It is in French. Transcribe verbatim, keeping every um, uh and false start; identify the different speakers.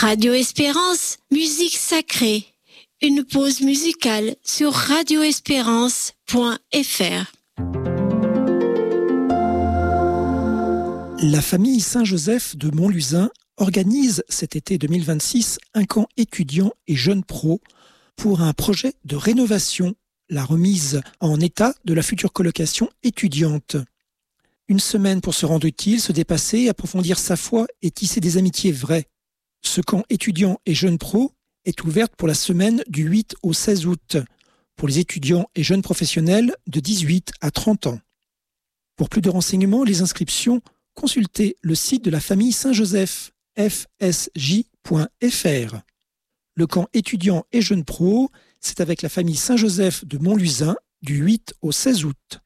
Speaker 1: Radio Espérance, musique sacrée. Une pause musicale sur radio espérance point f r.
Speaker 2: La famille Saint-Joseph de Montlusin organise cet été deux mille vingt-six un camp étudiants et jeunes pros pour un projet de rénovation, la remise en état de la future colocation étudiante. Une semaine pour se rendre utile, se dépasser, approfondir sa foi et tisser des amitiés vraies. Ce camp étudiants et jeunes pros est ouvert pour la semaine du huit au seize août pour les étudiants et jeunes professionnels de dix-huit à trente ans. Pour plus de renseignements, les inscriptions, consultez le site de la famille Saint-Joseph, f s j point f r. Le camp étudiants et jeunes pros, c'est avec la famille Saint-Joseph de Montlusin du huit au seize août.